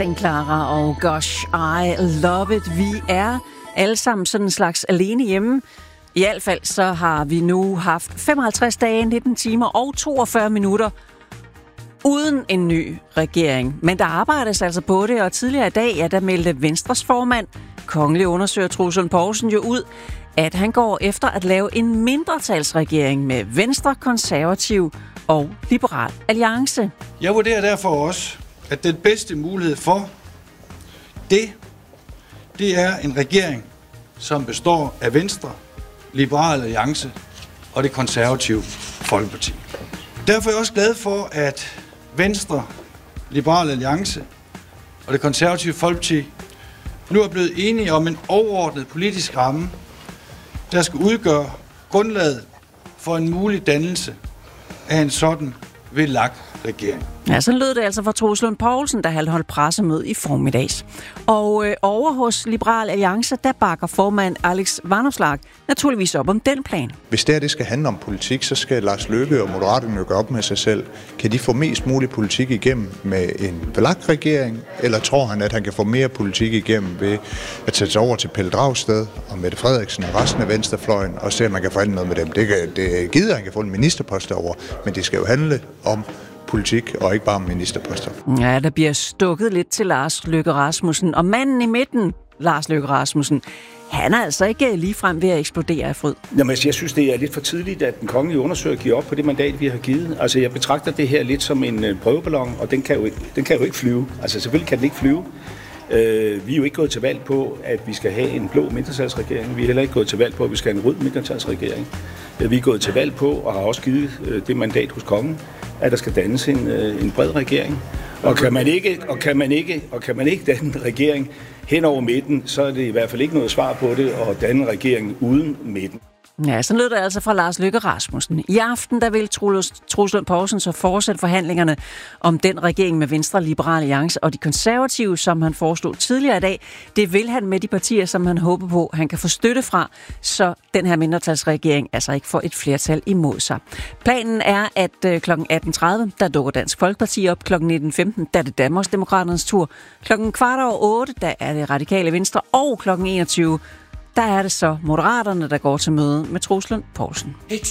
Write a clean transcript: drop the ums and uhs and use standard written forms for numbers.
St. Clara og Gosh, I Love It. Vi er alle sammen sådan en slags alene hjemme. I hvert fald så har vi nu haft 55 dage, 19 timer og 42 minutter uden en ny regering. Men der arbejdes altså på det, og tidligere i dag, der meldte Venstres formand, kongelig undersøger Troels Lund Poulsen, jo ud, at han går efter at lave en mindretalsregering med Venstre, Konservativ og Liberal Alliance. Jeg vurderer derfor også, at den bedste mulighed for det er en regering, som består af Venstre, Liberal Alliance og det Konservative Folkeparti. Derfor er jeg også glad for, at Venstre, Liberal Alliance og det Konservative Folkeparti nu er blevet enige om en overordnet politisk ramme, der skal udgøre grundlaget for en mulig dannelse af en sådan VLAK-regering. Ja, så lød det altså fra Troels Lund Poulsen, der havde holdt pressemøde i formiddags. Og over hos Liberal Alliance, der bakker formand Alex Vanopslagh naturligvis op om den plan. Hvis det skal handle om politik, så skal Lars Løkke og Moderaterne jo gøre op med sig selv. Kan de få mest mulig politik igennem med en VLAK-regering, eller tror han, at han kan få mere politik igennem ved at sætte sig over til Pelle Dragsted og Mette Frederiksen og resten af venstrefløjen, og se, at man kan forhandle noget med dem? Det gider han kan få en ministerpost over, men det skal jo handle om politik, og ikke bare om ministerposter. Ja, der bliver stukket lidt til Lars Løkke Rasmussen. Og manden i midten, Lars Løkke Rasmussen, han er altså ikke ligefrem ved at eksplodere af fryd. Jamen, jeg synes, det er lidt for tidligt, at den kongelige undersøger giver op på det mandat, vi har givet. Altså, jeg betragter det her lidt som en prøveballon, og den kan jo ikke flyve. Altså, selvfølgelig kan den ikke flyve. Vi er jo ikke gået til valg på, at vi skal have en blå mindretalsregering. Vi er heller ikke gået til valg på, at vi skal have en rød mindretalsregering. Vi er gået til valg på, og har også givet det mandat hos kongen, at der skal dannes en bred regering. Og kan man ikke danne en regering hen over midten, så er det i hvert fald ikke noget svar på det at danne en regering uden midten. Ja, så lød det altså fra Lars Løkke Rasmussen. I aften, der vil Troels Lund Poulsen så fortsætte forhandlingerne om den regering med Venstre, Liberal Alliance og de konservative, som han foreslog tidligere i dag. Det vil han med de partier, som han håber på, han kan få støtte fra, så den her mindretalsregering altså ikke får et flertal imod sig. Planen er, at kl. 18.30, der dukker Dansk Folkeparti op. Kl. 19.15, der er det Danmarksdemokraternes tur. Kl. 7:15, der er det Radikale Venstre. Og kl. 21, der er det så Moderaterne, der går til møde med Troels Lund Poulsen.